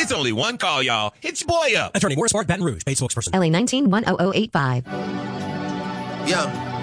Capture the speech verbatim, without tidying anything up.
It's only one call, y'all. Hit your boy up. Attorney Morris Mark, Baton Rouge, paid spokesperson. L A nineteen one oh oh eight five. Yeah.